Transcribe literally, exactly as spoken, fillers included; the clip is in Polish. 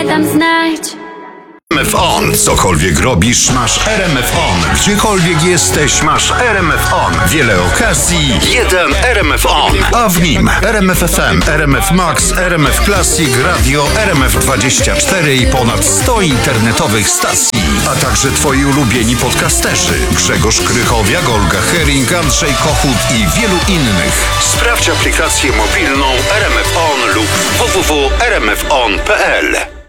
Dam znać. R M F On. Cokolwiek robisz, masz R M F On. Gdziekolwiek jesteś, masz R M F On. Wiele okazji, jeden R M F On. A w nim R M F F M, R M F Max, R M F Classic, Radio, R M F dwadzieścia cztery i ponad sto internetowych stacji. A także twoi ulubieni podcasterzy. Grzegorz Krychowiak, Olga Hering, Andrzej Kochut i wielu innych. Sprawdź aplikację mobilną R M F On lub w w w kropka r m f on kropka p l.